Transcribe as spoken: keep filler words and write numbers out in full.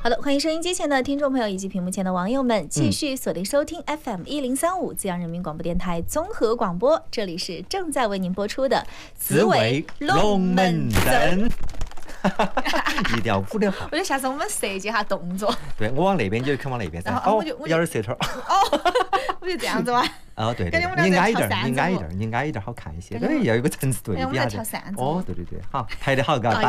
好的，欢迎收音机前的听众朋友以及屏幕前的网友们，继续锁定收听 F M 一零三五资阳人民广播电台综合广播，这里是正在为您播出的紫薇龙门阵。一定要捂得好。 我觉得下次我们设计一下动作。 对，我往那边就看往那边噻。哦，有点舌头。 哦，我就这样子吗？ 哦，对对，你矮一点，你矮一点，你矮一点好看一些。对，要有个层次对比。 我们在跳扇子。 哦，对对对，好，排得好，嘎。